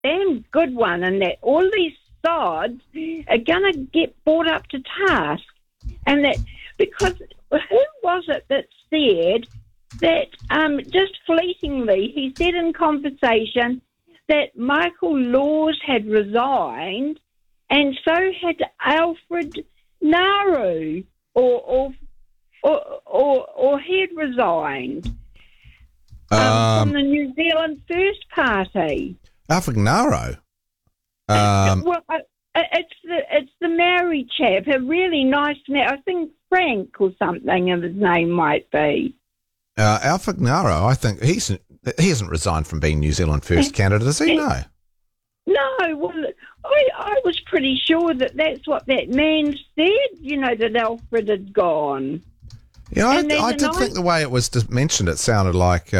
damn good one, and that all these sods are going to get brought up to task. And that, because who was it that said that, just fleetingly, he said in conversation that Michael Laws had resigned, and so had Alfred Naru, or he had resigned from the New Zealand First Party. Alfred Naru? Well, it's the Maori chap, a really nice man. I think Frank or something of his name might be. Alfred Naru, I think he hasn't resigned from being New Zealand First candidate, has he? No. No, well, I was pretty sure that that's what that man said, that Alfred had gone. Yeah, I did think the way it was mentioned, it sounded like,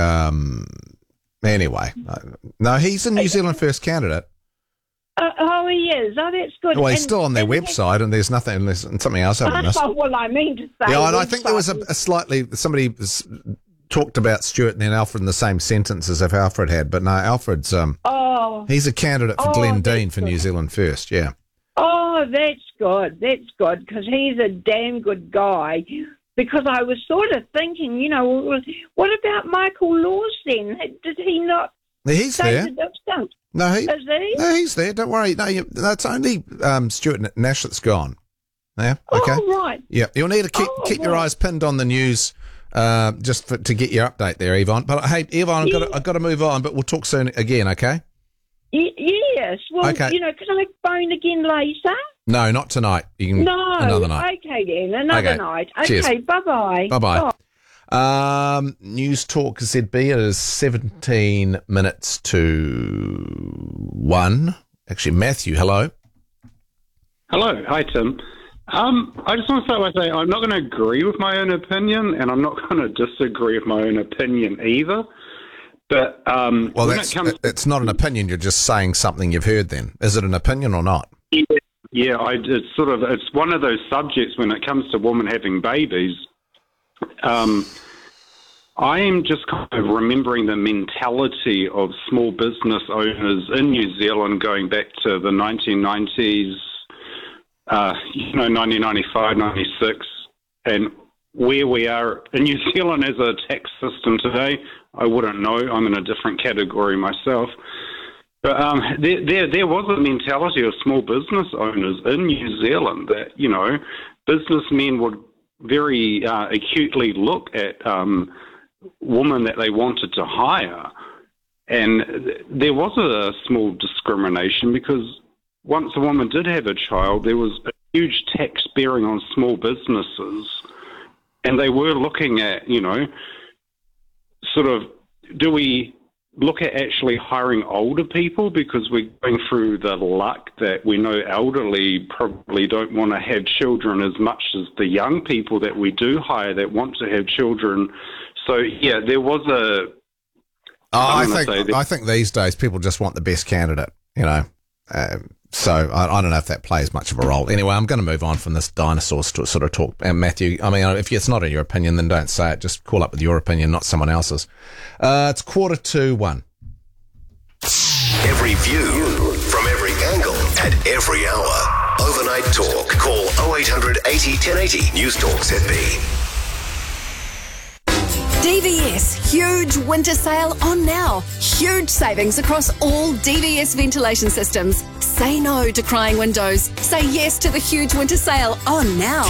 anyway. No, he's a New Zealand First candidate. Oh, he is. Oh, that's good. Well, he's still on their website, and there's nothing unless something else I've missed. Well, I mean to say. Yeah, and I think there was somebody talked about Stuart and then Alfred in the same sentence as if Alfred had, but no, Alfred's he's a candidate for Glendine for New Zealand First. Yeah. Oh, that's good. That's good, because he's a damn good guy. Because I was sort of thinking, what about Michael Laws then? Did he not? He's there. No, is he? No, he's there. Don't worry. No, it's only Stuart Nash that's gone. Yeah. Okay. Oh, right. Yeah, you'll need to keep your eyes pinned on the news, just to get your update there, Yvonne. But hey, Yvonne, I've got to move on. But we'll talk soon again. Okay. Yes. Well, okay. Can I phone again later? No, not tonight. You can another night. Okay then, another night. Okay. Cheers. Bye-bye. Bye-bye. News Talk ZB, it is 17 minutes to 1. Actually, Matthew, hello. Hello. Hi, Tim. I just want to start by saying I'm not going to agree with my own opinion, and I'm not going to disagree with my own opinion either. But well, it's not an opinion. You're just saying something you've heard. Then is it an opinion or not? Yeah. It's one of those subjects when it comes to women having babies. I am just kind of remembering the mentality of small business owners in New Zealand going back to the 1990s, 1995, 96, and where we are in New Zealand as a tax system today. I wouldn't know. I'm in a different category myself. But there was a mentality of small business owners in New Zealand that, businessmen would very acutely look at women that they wanted to hire. And there was a small discrimination because once a woman did have a child, there was a huge tax bearing on small businesses. And they were looking at, do we look at actually hiring older people because we're going through the luck that we know elderly probably don't want to have children as much as the young people that we do hire that want to have children. So, yeah, there was a... I think these days people just want the best candidate, so I don't know if that plays much of a role. Anyway, I'm going to move on from this dinosaur sort of talk. And Matthew, I mean, if it's not in your opinion, then don't say it. Just call up with your opinion, not someone else's. It's 1:45. Every view from every angle at every hour. Overnight Talk. Call 0800 80 1080. News Talk ZB. DVS, huge winter sale on now. Huge savings across all DVS ventilation systems. Say no to crying windows. Say yes to the huge winter sale on now.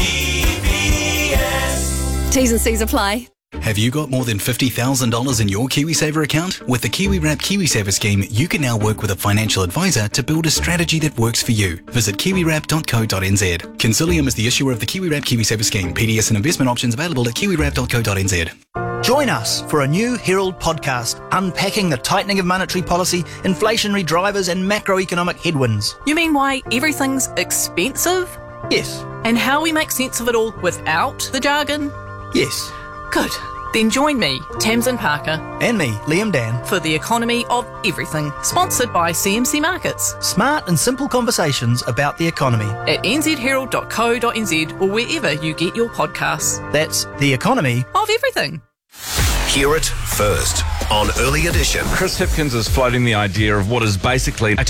DVS. T's and C's apply. Have you got more than $50,000 in your KiwiSaver account? With the KiwiWrap KiwiSaver scheme, you can now work with a financial advisor to build a strategy that works for you. Visit kiwiwrap.co.nz. Consilium is the issuer of the KiwiWrap KiwiSaver scheme. PDS and investment options available at kiwiwrap.co.nz. Join us for a new Herald podcast unpacking the tightening of monetary policy, inflationary drivers and macroeconomic headwinds. You mean why everything's expensive? Yes. And how we make sense of it all without the jargon? Yes. Good. Then join me, Tamsin Parker. And me, Liam Dan. For the economy of everything. Sponsored by CMC Markets. Smart and simple conversations about the economy. At nzherald.co.nz or wherever you get your podcasts. That's the economy of everything. Hear it first on Early Edition. Chris Hipkins is floating the idea of what is basically a